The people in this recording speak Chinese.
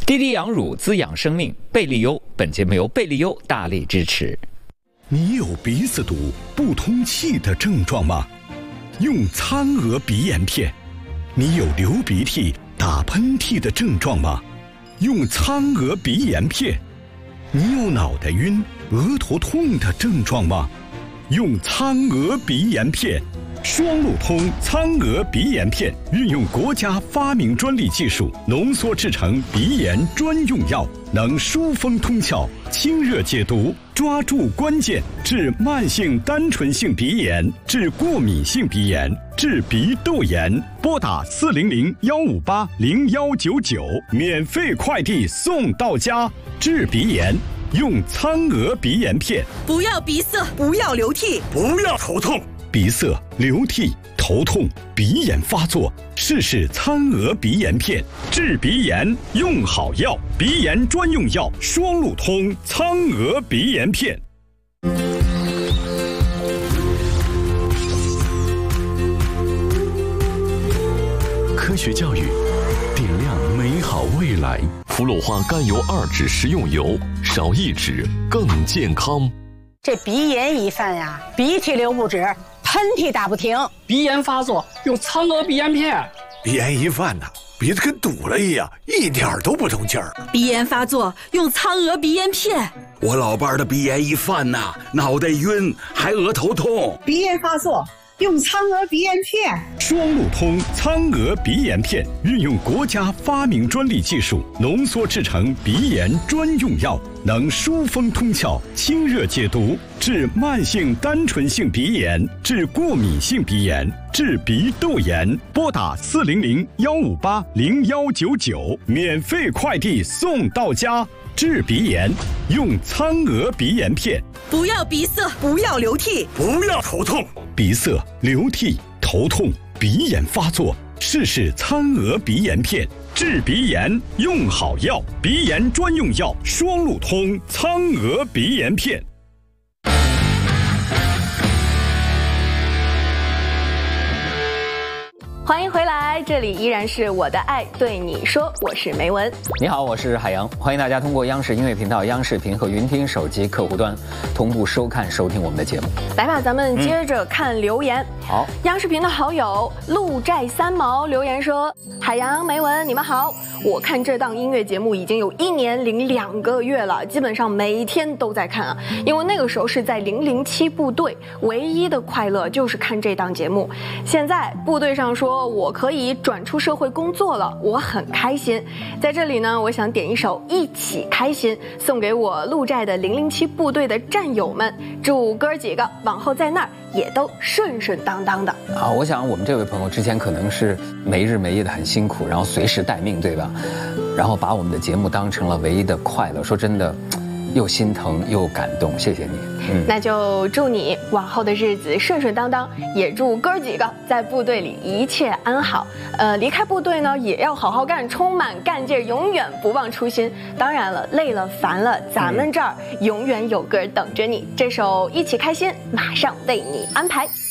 滴滴养乳滋养生命，贝利优。本节目由贝利优大力支持。 你有鼻子堵、不通气的症状吗？用苍娥鼻炎片。你有流鼻涕、打喷嚏的症状吗？用苍娥鼻炎片。你有脑袋晕、额头痛的症状吗？用苍娥鼻炎片。双路通苍娥鼻炎片运用国家发明专利技术浓缩制成鼻炎专用药，能疏风通窍、清热解毒，抓住关键，治慢性单纯性鼻炎，治过敏性鼻炎，治鼻窦炎。拨打400-158-0199，免费快递送到家。治鼻炎用苍娥鼻炎片。 不要鼻塞，不要流涕， 不要头痛。鼻塞、流涕、头痛、鼻炎发作，试试苍娥鼻炎片，治鼻炎用好药，鼻炎专用药，双路通苍娥鼻炎片。 科学教育，点亮美好未来。氟氯化甘油2酯食用油，少1酯更健康。 这鼻炎一犯呀，鼻涕流不止，喷嚏打不停。 鼻炎发作用苍娥鼻炎片。 鼻炎一犯呐，鼻子跟堵了一样，一点都不通气儿。 鼻炎发作用苍娥鼻炎片。 我老伴儿的鼻炎一犯呐，脑袋晕，还额头痛。 鼻炎发作用苍娥鼻炎片。 双路通苍娥鼻炎片运用国家发明专利技术浓缩制成鼻炎专用药，能疏风通窍、清热解毒，治慢性单纯性鼻炎，治过敏性鼻炎，治鼻窦炎。拨打400-158-0199，免费快递送到家。治鼻炎用苍娥鼻炎片。 不要鼻塞，不要流涕， 不要头痛。 鼻塞、流涕、头痛、鼻炎发作，试试苍娥鼻炎片，治鼻炎用好药，鼻炎专用药，双路通苍娥鼻炎片。 欢迎回来，这里依然是我的爱对你说，我是梅文。 你好，我是海洋，欢迎大家通过央视音乐频道、央视频和云听手机客户端同步收看、收听我们的节目。 来吧，咱们接着看留言。 好， 央视频的好友陆寨三毛留言说：海洋、梅文，你们好。我看这档音乐节目已经有1年零2个月了，基本上每天都在看啊。因为那个时候是在007部队，唯一的快乐就是看这档节目。现在部队上说我可以转出社会工作了，我很开心。在这里呢，我想点一首《一起开心》，送给我陆寨的007部队的战友们，祝哥儿几个往后在那儿也都顺顺当当的。 啊，我想我们这位朋友之前可能是没日没夜的很辛苦，然后随时待命，对吧？然后把我们的节目当成了唯一的快乐，说真的，又心疼又感动，谢谢你。 那就祝你往后的日子顺顺当当，也祝哥儿几个在部队里一切安好。离开部队呢，也要好好干，充满干劲儿，永远不忘初心。当然了，累了烦了，咱们这儿永远有歌等着你。这首《一起开心》马上为你安排。